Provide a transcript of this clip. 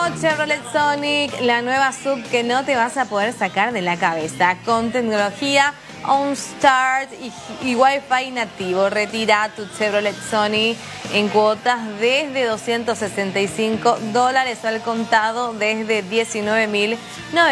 Chevrolet Sonic, la nueva sub que no te vas a poder sacar de la cabeza, con tecnología OnStart y Wi-Fi nativo. Retira tu Chevrolet Sonic en cuotas desde $265 al contado desde $19.900.